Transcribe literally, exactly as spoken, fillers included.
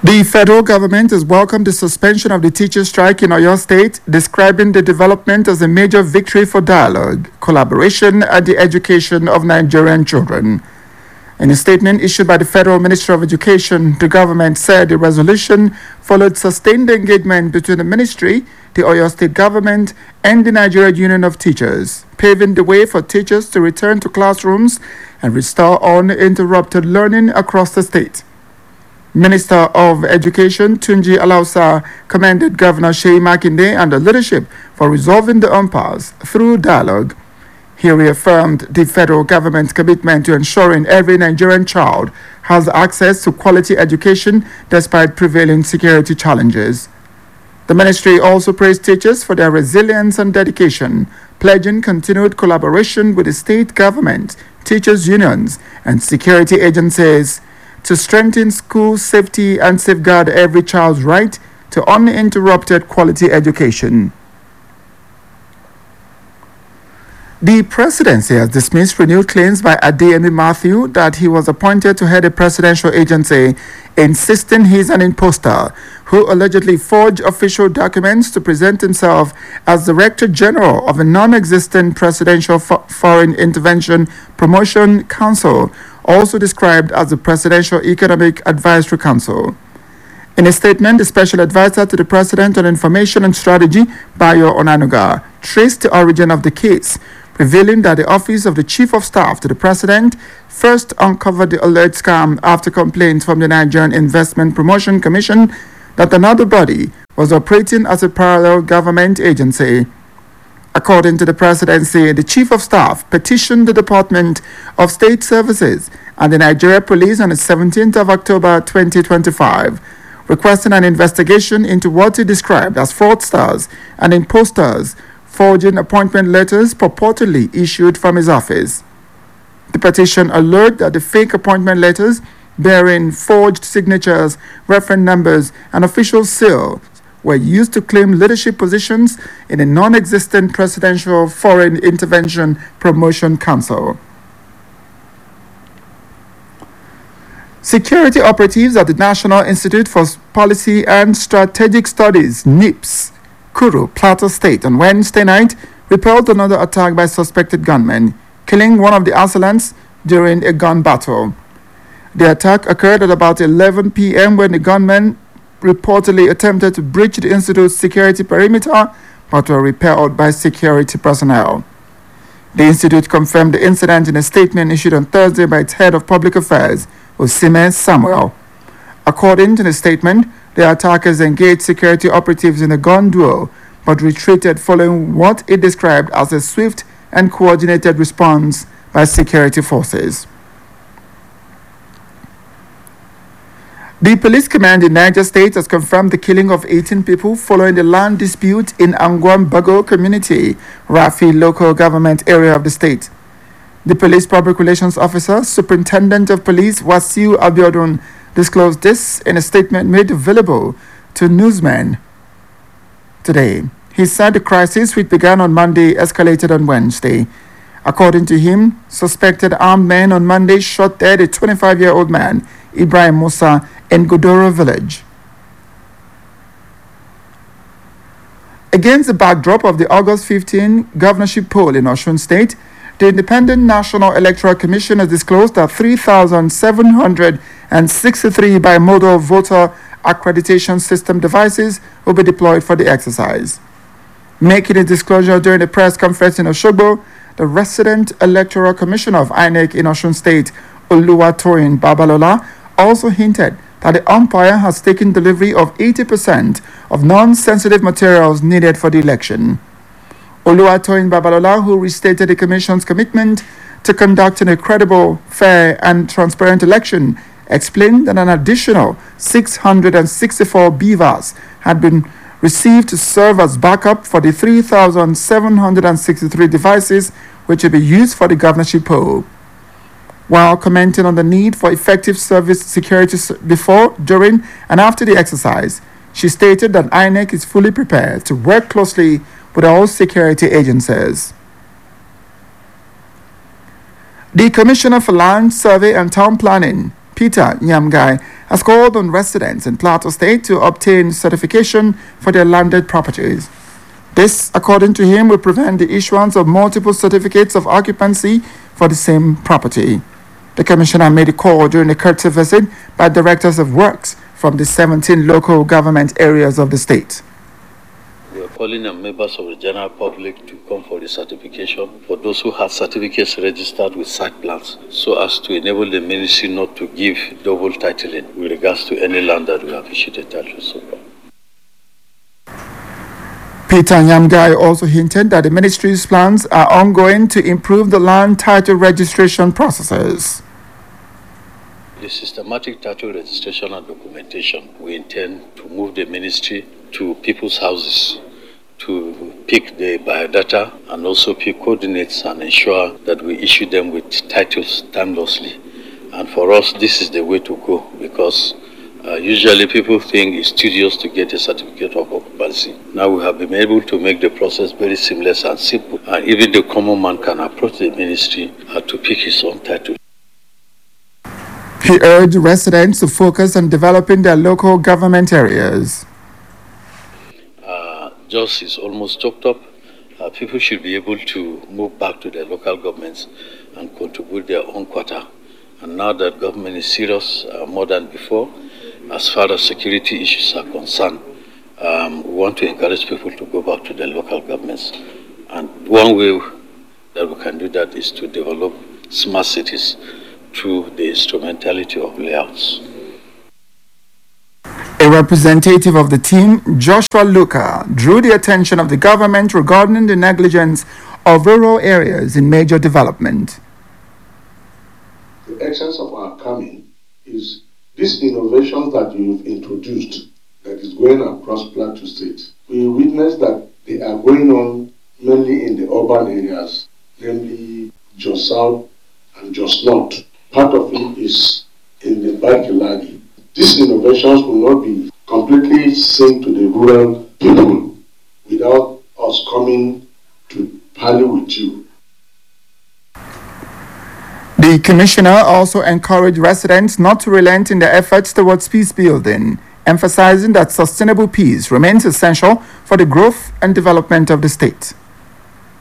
The federal government has welcomed the suspension of the teachers' strike in Oyo State, describing the development as a major victory for dialogue, collaboration, and the education of Nigerian children. In a statement issued by the Federal Ministry of Education, the government said the resolution followed sustained engagement between the ministry, the Oyo State government, and the Nigeria Union of Teachers, paving the way for teachers to return to classrooms and restore uninterrupted learning across the state. Minister of Education Tunji Alausa commended Governor Sheyi Makinde and the leadership for resolving the impasse through dialogue. He reaffirmed the federal government's commitment to ensuring every Nigerian child has access to quality education despite prevailing security challenges. The ministry also praised teachers for their resilience and dedication, pledging continued collaboration with the state government, teachers' unions, and security agencies to strengthen school safety and safeguard every child's right to uninterrupted quality education. The presidency has dismissed renewed claims by Adeyemi Matthew that he was appointed to head a presidential agency, insisting he's an imposter who allegedly forged official documents to present himself as Director General of a non-existent Presidential Fo- Foreign Intervention Promotion Council, also described as the Presidential Economic Advisory Council. In a statement, the Special Advisor to the President on Information and Strategy, Bayo Onanuga, traced the origin of the case, revealing that the Office of the Chief of Staff to the President first uncovered the alleged scam after complaints from the Nigerian Investment Promotion Commission that another body was operating as a parallel government agency. According to the presidency, the Chief of Staff petitioned the Department of State Services and the Nigeria Police on the seventeenth of October twenty twenty-five, requesting an investigation into what he described as fraudsters and imposters forging appointment letters purportedly issued from his office. The petition alleged that the fake appointment letters bearing forged signatures, reference numbers, and official seal were used to claim leadership positions in a non-existent Presidential Foreign Intervention Promotion Council. Security operatives at the National Institute for Policy and Strategic Studies, NIPS, Kuru, Plateau State, on Wednesday night repelled another attack by suspected gunmen, killing one of the assailants during a gun battle. The attack occurred at about eleven p.m. when the gunmen reportedly attempted to breach the institute's security perimeter but were repelled by security personnel. The institute confirmed the incident in a statement issued on Thursday by its head of public affairs, Osime Samuel. According to the statement, the attackers engaged security operatives in a gun duel but retreated following what it described as a swift and coordinated response by security forces. The police command in Niger State has confirmed the killing of eighteen people following the land dispute in Angwam Bago community, Rafi local government area of the state. The police public relations officer, Superintendent of Police Wasiu Abiodun, disclosed this in a statement made available to newsmen today. He said the crisis, which began on Monday, escalated on Wednesday. According to him, suspected armed men on Monday shot dead a twenty-five-year-old man, Ibrahim Musa, in Godoro village. Against the backdrop of the August fifteenth governorship poll in Osun State, the Independent National Electoral Commission has disclosed that three thousand seven hundred sixty-three bimodal voter accreditation system devices will be deployed for the exercise. Making a disclosure during a press conference in Osogbo, the resident electoral commissioner of I N E C in Osun State, Oluwatoyin Babalola, also hinted that the umpire has taken delivery of eighty percent of non-sensitive materials needed for the election. Oluwatoyin Babalola, who restated the Commission's commitment to conducting a credible, fair, and transparent election, explained that an additional six hundred sixty-four B V A S had been received to serve as backup for the three thousand seven hundred sixty-three devices which will be used for the governorship poll. While commenting on the need for effective service security before, during, and after the exercise, she stated that I N E C is fully prepared to work closely with all security agencies. The Commissioner for Land, Survey and Town Planning, Peter Nyamgai, has called on residents in Plateau State to obtain certification for their landed properties. This, according to him, will prevent the issuance of multiple certificates of occupancy for the same property. The commissioner made a call during a courtesy visit by directors of works from the seventeen local government areas of the state. We are calling on members of the general public to come for the certification for those who have certificates registered with site plans, so as to enable the ministry not to give double titling with regards to any land that we have issued a title so far. Peter Nyamgai also hinted that the ministry's plans are ongoing to improve the land title registration processes. The systematic title registration and documentation, we intend to move the ministry to people's houses to pick the biodata and also pick coordinates and ensure that we issue them with titles timelessly. And for us, this is the way to go, because Uh, usually people think it's tedious to get a certificate of occupancy. Now we have been able to make the process very seamless and simple, and even the common man can approach the ministry uh, to pick his own title. He urged residents to focus on developing their local government areas. Uh, Jos is almost choked up. Uh, people should be able to move back to their local governments and contribute their own quota. And now that government is serious uh, more than before, as far as security issues are concerned, um, we want to encourage people to go back to their local governments. And one way that we can do that is to develop smart cities through the instrumentality of layouts. A representative of the team, Joshua Luka, drew the attention of the government regarding the negligence of rural areas in major development. The essence of our coming is these innovations that you've introduced that is going across Plateau State. We witness that they are going on mainly in the urban areas, namely Jos South and Jos North. Part of it is in the Bakilagi. These innovations will not be completely seen to the rural people without us coming to parley with you. The commissioner also encouraged residents not to relent in their efforts towards peace building, emphasizing that sustainable peace remains essential for the growth and development of the state.